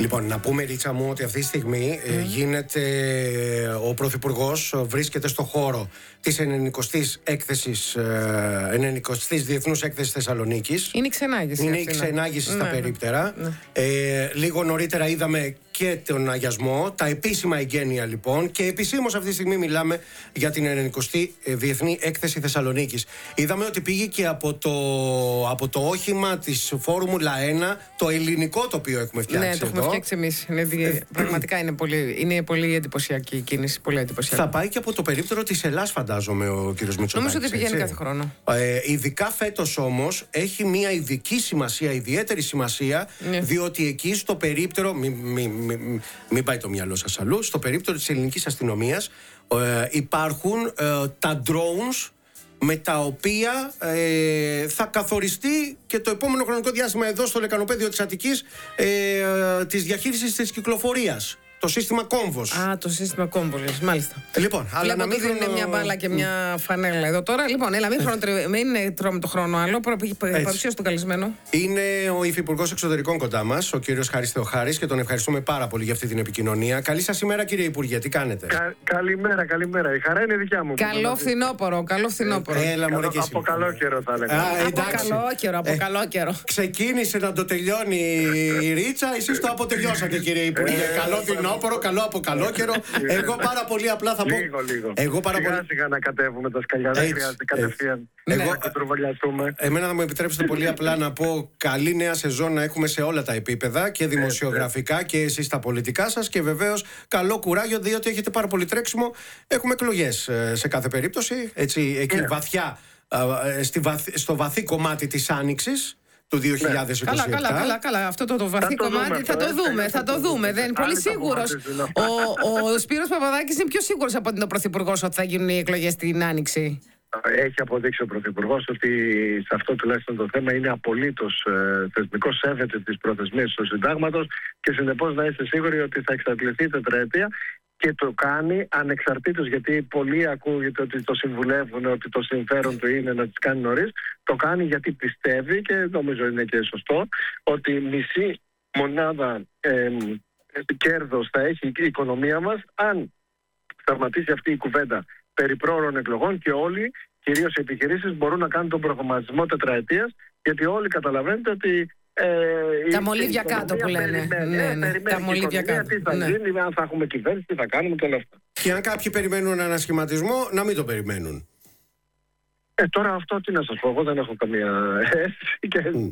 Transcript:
Λοιπόν, να πούμε, Ρίτσα μου, ότι αυτή τη στιγμή γίνεται ο Πρωθυπουργός, βρίσκεται στο χώρο της 90ης έκθεσης, 90ης Διεθνούς Έκθεσης Θεσσαλονίκης. Είναι η ξενάγηση. Είναι η ξενάγηση στα περίπτερα. Λίγο νωρίτερα είδαμε και τον αγιασμό, τα επίσημα εγγένεια λοιπόν, και επισήμως αυτή τη στιγμή μιλάμε για την 90η Διεθνή Έκθεση Θεσσαλονίκης. Είδαμε ότι πήγε και από το όχημα της Φόρμουλα 1, το ελληνικό το οποίο έχουμε φτιάξει. Ναι, το έχουμε φτιάξει εμείς. Πραγματικά είναι πολύ εντυπωσιακή η κίνηση. Πολύ εντυπωσιακή. Θα πάει και από το περίπτερο της Ελλάς, φαντάζομαι, ο κ. Μητσοτάκης. Νομίζω ότι πηγαίνει κάθε χρόνο. Ειδικά φέτος όμως έχει μια ειδική σημασία, ιδιαίτερη σημασία, διότι εκεί στο περίπτερο. Μην πάει το μυαλό σας αλλού. Στο περίπτερο της ελληνικής αστυνομίας υπάρχουν τα drones με τα οποία θα καθοριστεί και το επόμενο χρονικό διάστημα εδώ στο λεκανοπέδιο της Αττικής της διαχείρισης της κυκλοφορίας. Το σύστημα κόμβος. Το σύστημα κόμβος, μάλιστα. Λοιπόν, αλλά να μην είναι μια μπάλα και μια φανέλα εδώ τώρα. Λοιπόν, έλα, μην τρώμε το χρόνο άλλο. Παρουσίασε τον καλεσμένο. Είναι ο Υφυπουργός Εξωτερικών κοντά μας, ο κύριος Χάρης Θεοχάρης, και τον ευχαριστούμε πάρα πολύ για αυτή την επικοινωνία. Καλή σας ημέρα, κύριε Υπουργέ, τι κάνετε? Καλημέρα. Η χαρά είναι δικιά μου. Καλό φθινόπωρο. Έλα, μωρέ, και εσύ. Από καλό καιρό θα έλεγα. Από καλό καιρό. Ξεκίνησε να το τελειώνει η Ρίτσα, εσείς το αποτελειώσατε, κύριε Υπουργέ. Καλό φθινόπωρο, καλό από καλό καιρό. Εγώ πάρα πολύ απλά θα πω. Λίγο. Σιγά να κατέβουμε τα σκαλιά. Δεν χρειάζεται κατευθείαν να τροβολιαστούμε. Εμένα θα μου επιτρέψετε πολύ απλά να πω καλή νέα σεζόν να έχουμε σε όλα τα επίπεδα, και δημοσιογραφικά και εσείς τα πολιτικά σας, και βεβαίως καλό κουράγιο, διότι έχετε πάρα πολύ τρέξιμο. Έχουμε εκλογές σε κάθε περίπτωση. Έτσι, εκεί βαθιά, στο βαθύ κομμάτι της άνοιξης του 2027. Καλά. Αυτό το βαθύ κομμάτι θα το δούμε. Δεν είναι πολύ σίγουρος. Ο Σπύρος Παπαδάκης είναι πιο σίγουρος από τον Πρωθυπουργός ότι θα γίνουν οι εκλογές την Άνοιξη. Έχει αποδείξει ο Πρωθυπουργός ότι σε αυτό τουλάχιστον το θέμα είναι απολύτως θεσμικό, σέβεται τις προθεσμίες του συντάγματος, και συνεπώς να είστε σίγουροι ότι θα εξαντληθεί η τετραετία, και το κάνει ανεξαρτήτως, γιατί πολλοί ακούγεται ότι το συμβουλεύουν, ότι το συμφέρον του είναι να τις κάνει νωρίς. Το κάνει γιατί πιστεύει, και νομίζω είναι και σωστό, ότι μισή μονάδα κέρδος θα έχει η οικονομία μας αν σταματήσει αυτή η κουβέντα περί πρόωρων εκλογών, και όλοι, κυρίως οι επιχειρήσεις, μπορούν να κάνουν τον προγραμματισμό τετραετίας, γιατί όλοι καταλαβαίνετε ότι τα μολύβια κάτω που λένε. Τα μολύβια κάτω. Τι θα γίνει, αν θα έχουμε κυβέρνηση, τι θα κάνουμε και όλα αυτά. Και αν κάποιοι περιμένουν ένα σχηματισμό, να μην το περιμένουν. Τώρα αυτό τι να σας πω, εγώ δεν έχω καμία αίσθηση και